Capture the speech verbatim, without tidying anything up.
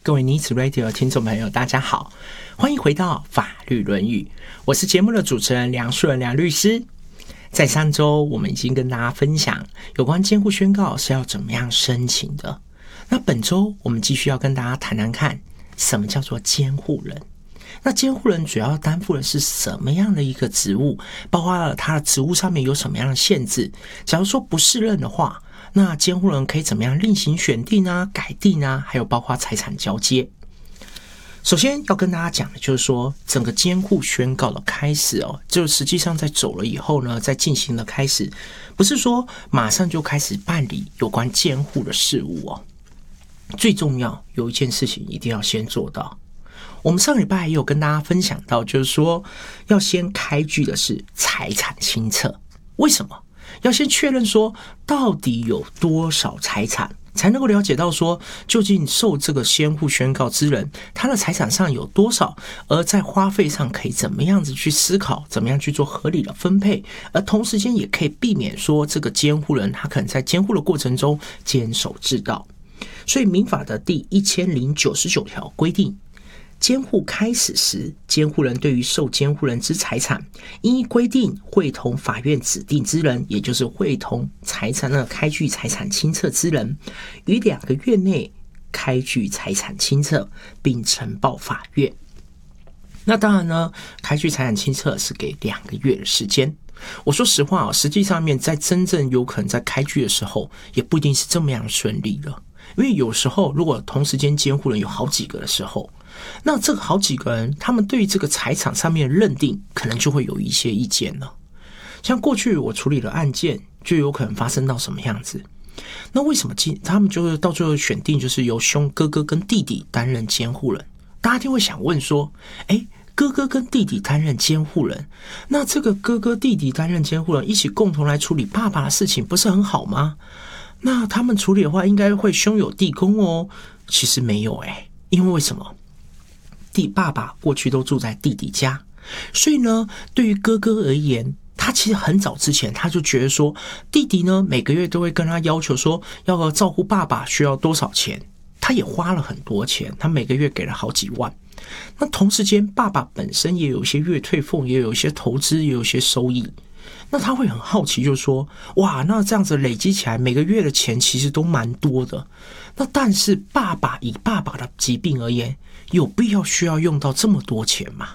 各位尼子 Radio 听众朋友大家好，欢迎回到法律论语，我是节目的主持人梁树人梁律师。在上周我们已经跟大家分享有关监护宣告是要怎么样申请的，那本周我们继续要跟大家谈谈看什么叫做监护人。那监护人主要担负的是什么样的一个职务，包括了他的职务上面有什么样的限制，假如说不适任的话，那监护人可以怎么样另行选定啊、改定啊，还有包括财产交接。首先要跟大家讲的就是说，整个监护宣告的开始哦，就实际上在走了以后呢，在进行的开始，不是说马上就开始办理有关监护的事务哦。最重要有一件事情一定要先做到。我们上礼拜也有跟大家分享到，就是说要先开具的是财产清册。为什么？要先确认说到底有多少财产，才能够了解到说究竟受这个监护宣告之人他的财产上有多少，而在花费上可以怎么样子去思考，怎么样去做合理的分配，而同时间也可以避免说这个监护人他可能在监护的过程中监守自盗。所以民法的第一千零九十九条规定，监护开始时，监护人对于受监护人之财产，应依规定会同法院指定之人，也就是会同财产的开具财产清册之人，于两个月内开具财产清册，并呈报法院。那当然呢，开具财产清册是给两个月的时间。我说实话哦，实际上面在真正有可能在开具的时候，也不一定是这么样顺利了。因为有时候如果同时间监护人有好几个的时候，那这个好几个人他们对于这个财产上面的认定可能就会有一些意见了。像过去我处理的案件就有可能发生到什么样子，那为什么他们就是到最后选定就是由兄哥哥跟弟弟担任监护人？大家一定会想问说，诶哥哥跟弟弟担任监护人，那这个哥哥弟弟担任监护人一起共同来处理爸爸的事情不是很好吗？那他们处理的话应该会兄友弟恭哦。其实没有诶，因为为什么？弟爸爸过去都住在弟弟家，所以呢对于哥哥而言，他其实很早之前他就觉得说，弟弟呢每个月都会跟他要求说要照顾爸爸需要多少钱，他也花了很多钱，他每个月给了好几万。那同时间爸爸本身也有一些月退俸，也有一些投资，也有一些收益，那他会很好奇，就是说哇，那这样子累积起来每个月的钱其实都蛮多的，那但是爸爸以爸爸的疾病而言，有必要需要用到这么多钱吗？